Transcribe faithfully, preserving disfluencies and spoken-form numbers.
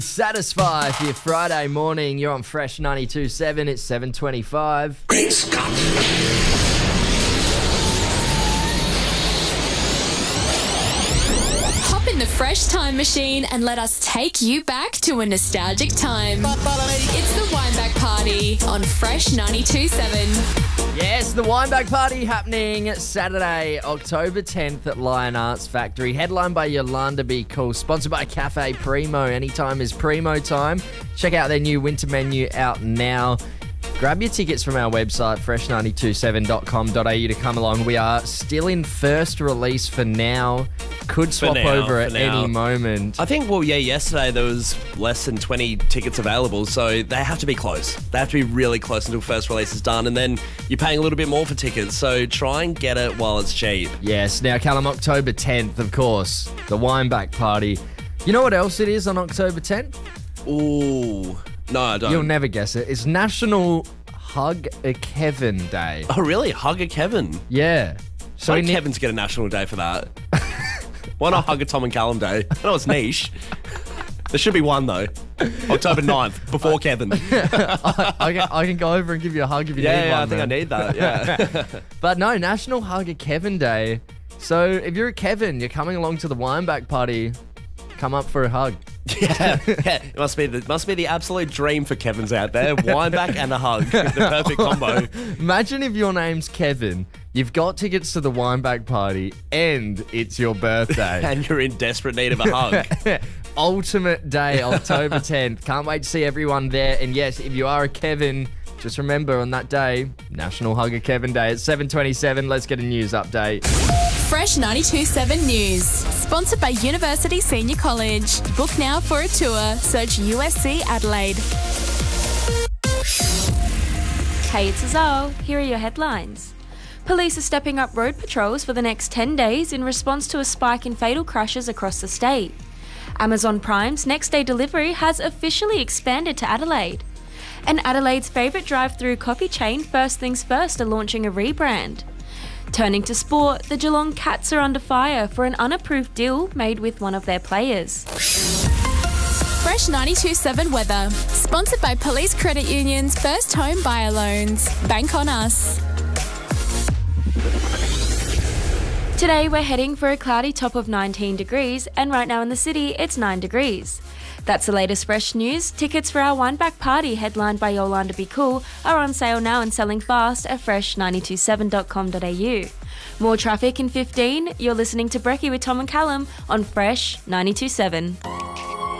Satisfy for your Friday morning. You're on Fresh ninety-two point seven. It's seven twenty-five. Great Scott! Hop in the Fresh Time Machine and let us take you back to a nostalgic time. It's the Wineback Party on Fresh ninety-two point seven. Yes, the Wineback Party happening Saturday, October tenth at Lion Arts Factory. Headlined by Yolanda Be Cool. Sponsored by Cafe Primo. Anytime is Primo time. Check out their new winter menu out now. Grab your tickets from our website, fresh nine two seven dot com dot a u to come along. We are still in first release for now. Could swap now, over at now. any moment. I think, well, yeah, yesterday there was less than twenty tickets available, so they have to be close. They have to be really close until first release is done, and then you're paying a little bit more for tickets, so try and get it while it's cheap. Yes. Now, Callum, October tenth, of course, the Wineback Party. You know what else it is on October tenth? Ooh. No, I don't. You'll never guess it. It's National Hug a Kevin Day. Oh, really? Hug a Kevin? Yeah. So So in Kevin's get a national day for that. Why not hug a Tom and Callum day? I know it's niche. There should be one, though. October ninth, before Kevin. I, I, can, I can go over and give you a hug if you Yeah, need yeah, one. I think man. I need that, yeah. But no, National Hug a Kevin Day. So if you're a Kevin, you're coming along to the Wineback Party, come up for a hug. yeah, yeah. It must be the must be the absolute dream for Kevin's out there. Wineback and a hug. The perfect combo. Imagine if your name's Kevin, you've got tickets to the Wineback Party, and it's your birthday. And you're in desperate need of a hug. Ultimate day, October tenth. Can't wait to see everyone there. And yes, if you are a Kevin, just remember on that day, National Hug a Kevin Day. It's seven twenty-seven. Let's get a news update. Fresh ninety-two point seven News. Sponsored by University Senior College. Book now for a tour. Search U S C Adelaide. Hey, it's Azal. Here are your headlines. Police are stepping up road patrols for the next ten days in response to a spike in fatal crashes across the state. Amazon Prime's next day delivery has officially expanded to Adelaide. And Adelaide's favourite drive-through coffee chain, First Things First, are launching a rebrand. Turning to sport, the Geelong Cats are under fire for an unapproved deal made with one of their players. Fresh ninety-two point seven weather. Sponsored by Police Credit Union's First Home Buyer Loans. Bank on us. Today we're heading for a cloudy top of nineteen degrees, and right now in the city it's nine degrees. That's the latest Fresh News. Tickets for our Wineback Party, headlined by Yolanda Be Cool, are on sale now and selling fast at fresh nine two seven dot com dot a u. More traffic in fifteen. You're listening to Brekkie with Tom and Callum on Fresh ninety-two point seven.